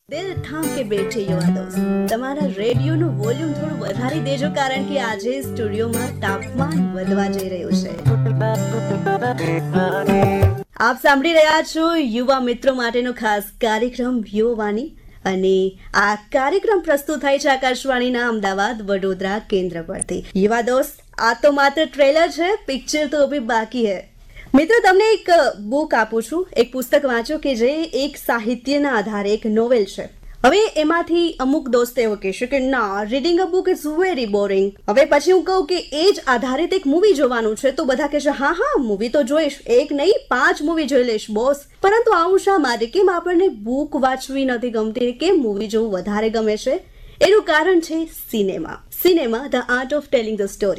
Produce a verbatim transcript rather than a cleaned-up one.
દિલ થામ કે બેઠે યુવા દોસ્ત, તમારા રેડિયોનું વોલ્યુમ થોડું વધારી દેજો, કારણ કે આજે સ્ટુડિયોમાં તાપમાન વધવા જઈ રહ્યું છે. આપ સાંભળી રહ્યા છો યુવા મિત્રો માટેનો ખાસ કાર્યક્રમ યુવાની, અને આ કાર્યક્રમ પ્રસ્તુત થાય છે આકાશવાણીના અમદાવાદ વડોદરા કેન્દ્ર પરથી. યુવા દોસ્ત, આ તો માત્ર ટ્રેલર છે, પિક્ચર તો અભી બાકી હૈ. મિત્રો, તમને એક બુક આપું છું, એક પુસ્તક વાંચો કે જે એક સાહિત્યના આધારે એક નોવેલ છે. હવે એમાંથી અમુક દોસ્ત એવો કહેશે કે ના, reading a book is very boring. હવે પછી હું કહું કે એ જ આધારિત એક મૂવી જોવાનું છે, તો બધા કહેશે હા હા મૂવી તો જોઈશ, એક નહીં પાંચ મૂવી જોઈ લઈશ બોસ. પરંતુ આવું શા માટે? કેમ આપણને બુક વાંચવી નથી ગમતી, કેમ મૂવી જોવું વધારે ગમે છે? એનું કારણ છે cinema. Cinema, the art of telling the story.